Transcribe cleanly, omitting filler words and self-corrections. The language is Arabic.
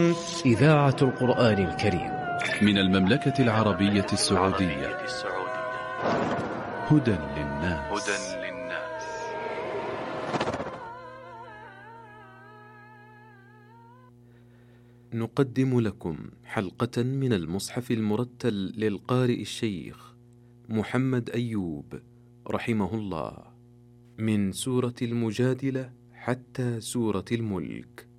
إذاعة القرآن الكريم من المملكة العربية السعودية. هدى للناس. نقدم لكم حلقة من المصحف المرتل للقارئ الشيخ محمد أيوب رحمه الله، من سورة المجادلة حتى سورة الملك.